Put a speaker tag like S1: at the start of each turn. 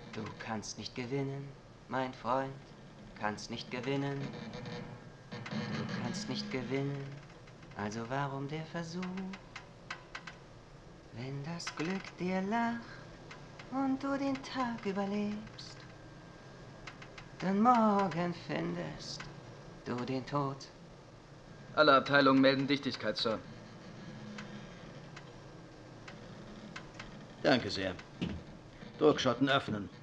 S1: Du kannst nicht gewinnen, mein Freund, kannst nicht gewinnen. Du kannst nicht gewinnen, also warum der Versuch? Wenn das Glück dir lacht und du den Tag überlebst, dann morgen findest du den Tod.
S2: Alle Abteilungen melden Dichtigkeit, Sir.
S3: Danke sehr. Druckschotten öffnen.